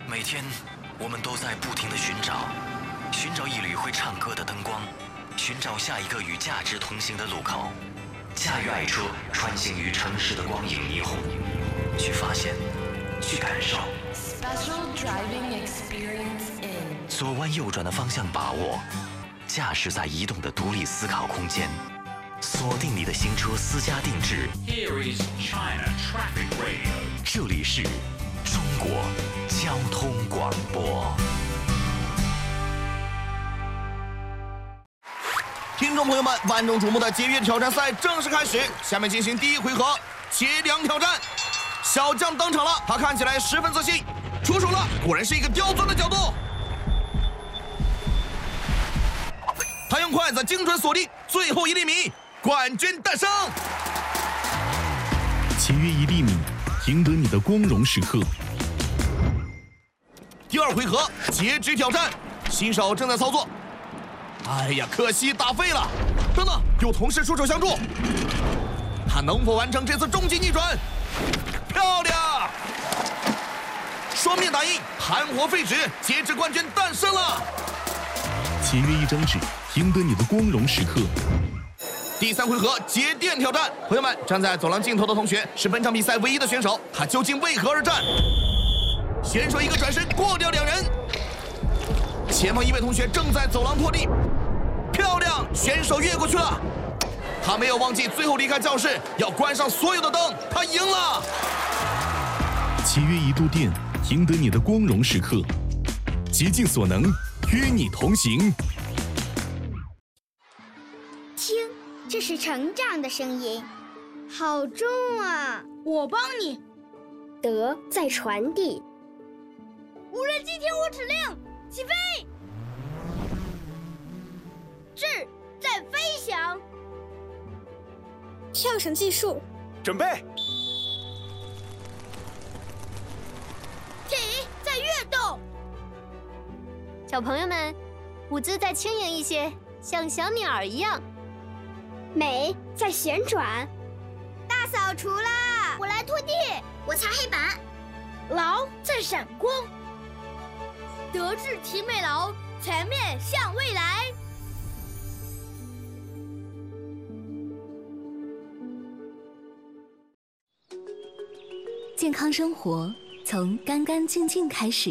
每天，我们都在不停地寻找一缕会唱歌的灯光，寻找下一个与价值同行的路口。驾驭爱车，穿行于城市的光影霓虹，去发现，去感受。 Special driving experience in 左弯右转的方向把握，驾驶在移动的独立思考空间，锁定你的新车私家定制。 Here is China Traffic Radio。 这里是中国交通广播。 听众朋友们，万众瞩目的节约挑战赛正式开始，下面进行第一回合节粮挑战。小将登场了，他看起来十分自信，出手了，果然是一个刁钻的角度。他用筷子精准锁定最后1厘米，冠军诞生。 节约1厘米，赢得你的光荣时刻。 第二回合截肢挑战，新手正在操作。哎呀，可惜打废了！等等，有同事出手相助，他能否完成这次终极逆转？漂亮！双面打印，含活废纸，截肢冠军诞生了！ 节约1张纸，赢得你的光荣时刻。 第三回合节电挑战，朋友们，站在走廊尽头的同学是本场比赛唯一的选手，他究竟为何而战？选手一个转身过掉2人，前方一位同学正在走廊拖地，漂亮，选手越过去了，他没有忘记最后离开教室要关上所有的灯，他赢了。 节约1度电，赢得你的光荣时刻。竭尽所能，与你同行。 听，这是成长的声音，好重啊！ 我帮你。 德在传递。 无人机听我指令，起飞！智在飞翔。 跳绳技术， 准备。 体在跃动。 小朋友们，舞姿再轻盈一些，像小鸟一样。 美在旋转。 大扫除啦！ 我来拖地，我擦黑板。 劳在闪光。德智体美劳，全面向未来。 健康生活从干干净净开始。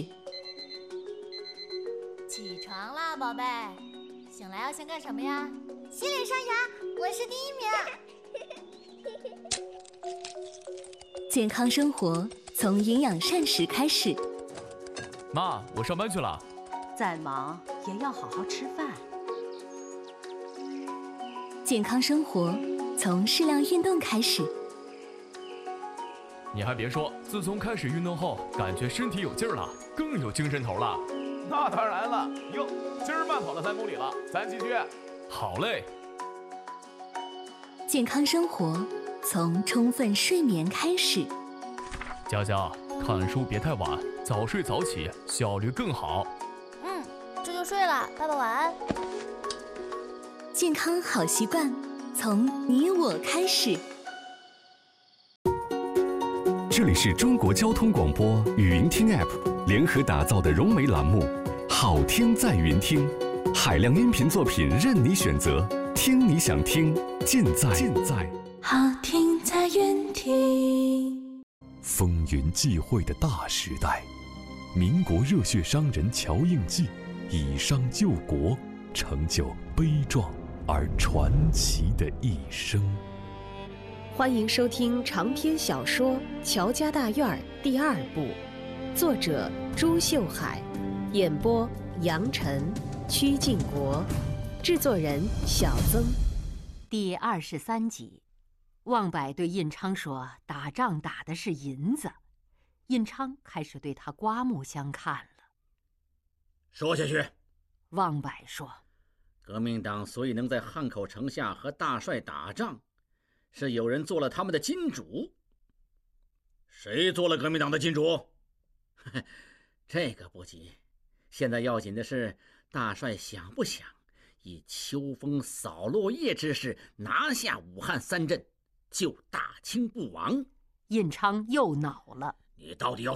起床啦，宝贝！醒来要先干什么呀？洗脸刷牙，我是第1名。 健康生活从营养膳食开始。 妈，我上班去了。 再忙也要好好吃饭。 健康生活从适量运动开始。 你还别说，自从开始运动后，感觉身体有劲儿了，更有精神头了。 那当然了，哟，今儿慢跑了3公里了，咱继续。 好嘞。 健康生活从充分睡眠开始。 佳佳，看书别太晚，早睡早起，效率更好。 这就睡了，爸爸晚安。 健康好习惯从你我开始。 这里是中国交通广播语音听 App 联合打造的融媒栏目，好听在云听，海量音频作品任你选择，听你想听，尽在好听在云听。 风云际会的大时代，民国热血商人乔应季以商救国，成就悲壮而传奇的一生。 欢迎收听长篇小说《乔家大院》第2部，作者朱秀海，演播杨晨、曲靖国，制作人小曾。 第23集，望柏对印昌说：“打仗打的是银子。”印昌开始对他刮目相看了。 说下去。 望柏说：“ 革命党所以能在汉口城下和大帅打仗，是有人做了他们的金主。谁做了革命党的金主？这个不急，现在要紧的是大帅想不想以秋风扫落叶之势拿下武汉3镇，救大清不亡。” 印昌又恼了：“ 你到底要